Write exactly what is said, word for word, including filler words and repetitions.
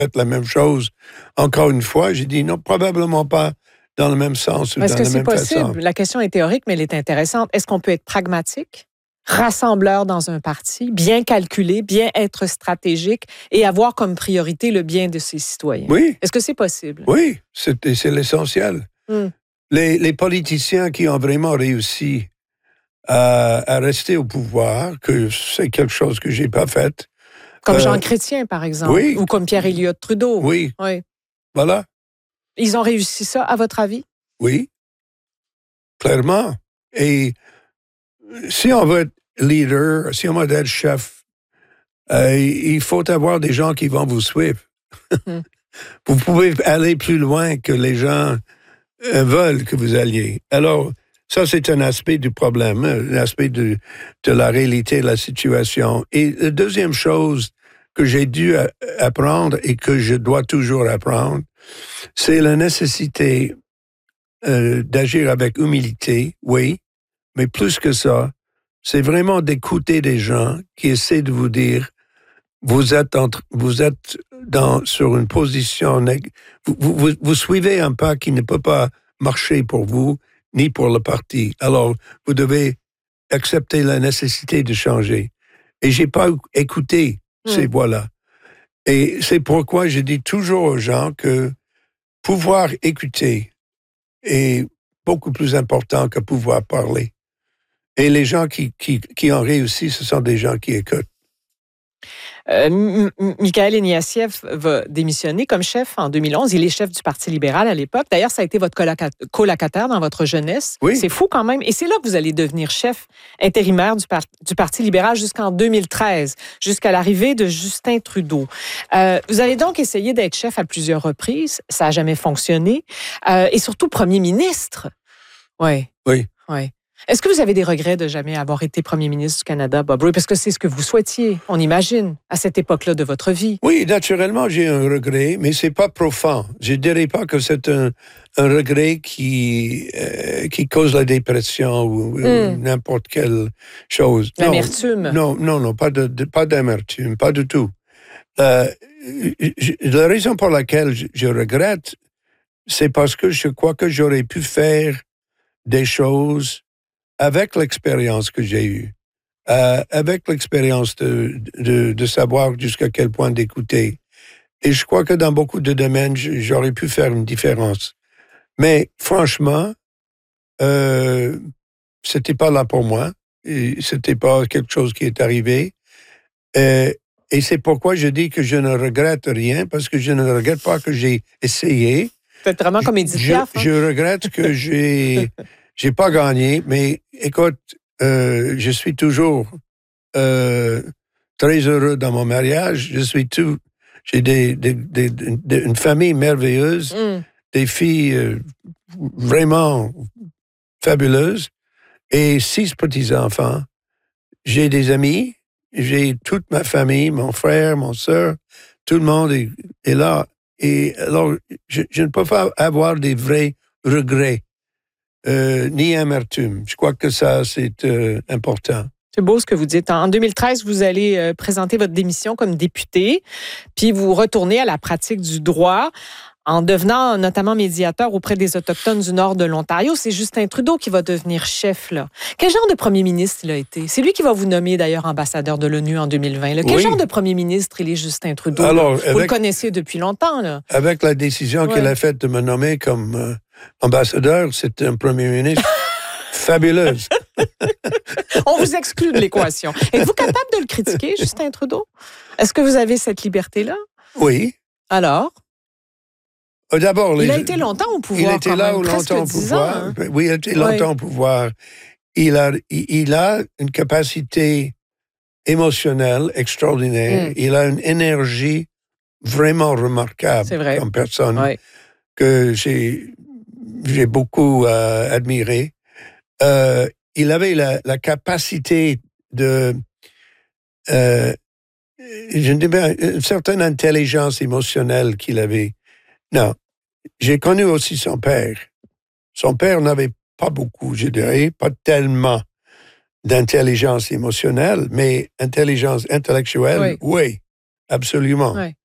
la même chose encore une fois. J'ai dit non, probablement pas dans le même sens ou Est-ce dans que la c'est même possible? façon. La question est théorique, mais elle est intéressante. Est-ce qu'on peut être pragmatique, rassembleur dans un parti, bien calculé, bien être stratégique et avoir comme priorité le bien de ses citoyens? Oui. Est-ce que c'est possible? Oui, c'est, c'est l'essentiel. Mm. Les, les politiciens qui ont vraiment réussi à, à rester au pouvoir, que c'est quelque chose que j'ai pas fait. Comme euh, Jean Chrétien, par exemple, oui, ou comme Pierre Elliott Trudeau. Oui, Oui. voilà. Ils ont réussi ça, à votre avis? Oui, clairement. Et si on veut être leader, si on veut être chef, euh, il faut avoir des gens qui vont vous suivre. Mm. Vous pouvez aller plus loin que les gens euh, veulent que vous alliez. Alors, ça, c'est un aspect du problème, un aspect de, de la réalité de la situation. Et la deuxième chose que j'ai dû a- apprendre et que je dois toujours apprendre, c'est la nécessité euh, d'agir avec humilité, oui, mais plus que ça, c'est vraiment d'écouter des gens qui essaient de vous dire vous êtes, entre, vous êtes dans, sur une position, nég- vous, vous, vous suivez un pas qui ne peut pas marcher pour vous, ni pour le parti. Alors, vous devez accepter la nécessité de changer. Et j'ai pas écouté ces Mm. voix-là. Et c'est pourquoi je dis toujours aux gens que pouvoir écouter est beaucoup plus important que pouvoir parler. Et les gens qui, qui, qui ont réussi, ce sont des gens qui écoutent. Euh, M- M- Mikhaël Ignatieff va démissionner comme chef en deux mille onze. Il est chef du Parti libéral à l'époque. D'ailleurs, ça a été votre coloca- colocataire dans votre jeunesse. Oui. C'est fou quand même. Et c'est là que vous allez devenir chef intérimaire du, par- du Parti libéral jusqu'en deux mille treize, jusqu'à l'arrivée de Justin Trudeau. Euh, vous avez donc essayé d'être chef à plusieurs reprises. Ça n'a jamais fonctionné. Euh, et surtout, premier ministre. Ouais. Oui. Ouais. Est-ce que vous avez des regrets de jamais avoir été premier ministre du Canada, Bob Rae? Parce que c'est ce que vous souhaitiez, on imagine, à cette époque-là de votre vie. Oui, naturellement, j'ai un regret, mais c'est pas profond. Je dirais pas que c'est un, un regret qui, euh, qui cause la dépression ou, Mm. ou n'importe quelle chose. L'amertume. Non, non, non, pas, de, de, pas d'amertume, pas du tout. Euh, je, la raison pour laquelle je, je regrette, c'est parce que je crois que j'aurais pu faire des choses avec l'expérience que j'ai eue, euh, avec l'expérience de, de, de savoir jusqu'à quel point d'écouter. Et je crois que dans beaucoup de domaines, j'aurais pu faire une différence. Mais franchement, euh, c'était pas là pour moi. Et c'était pas quelque chose qui est arrivé. Euh, et c'est pourquoi je dis que je ne regrette rien, parce que je ne regrette pas que j'ai essayé. Vous êtes vraiment comme Edith Je, Piaf. Hein? je regrette que j'ai j'ai pas gagné, mais écoute, euh, je suis toujours euh, très heureux dans mon mariage. Je suis tout, j'ai des, des, des, des une famille merveilleuse, Mm. des filles euh, vraiment fabuleuses et six petits enfants. J'ai des amis, j'ai toute ma famille, mon frère, mon soeur, tout le monde est, est là. Et alors, je, je ne peux pas avoir des vrais regrets. Euh, ni amertume. Je crois que ça, c'est euh, important. C'est beau ce que vous dites. En deux mille treize, vous allez euh, présenter votre démission comme député, puis vous retournez à la pratique du droit en devenant notamment médiateur auprès des Autochtones du nord de l'Ontario. C'est Justin Trudeau qui va devenir chef, là. Quel genre de premier ministre il a été? C'est lui qui va vous nommer, d'ailleurs, ambassadeur de l'ONU en deux mille vingt. Là. Quel Oui. genre de premier ministre il est, Justin Trudeau? Alors, vous avec, le connaissez depuis longtemps, là. Avec la décision Ouais. qu'elle a faite de me nommer comme euh, ambassadeur, c'est un premier ministre fabuleuse. On vous exclut de l'équation. Êtes-vous capable de le critiquer, Justin Trudeau? Est-ce que vous avez cette liberté-là? Oui. Alors? D'abord, il les, a été longtemps au pouvoir. Il était là même, longtemps au pouvoir. Ans, hein? Oui, il a été longtemps oui. au pouvoir. Il a, il, il a une capacité émotionnelle extraordinaire. Mm. Il a une énergie vraiment remarquable comme personne oui. que j'ai, j'ai beaucoup euh, admiré. Euh, il avait la, la capacité de... Euh, je dirais une certaine intelligence émotionnelle qu'il avait. Non, j'ai connu aussi son père. Son père n'avait pas beaucoup, je dirais, pas tellement d'intelligence émotionnelle, mais intelligence intellectuelle, oui, oui absolument. Oui.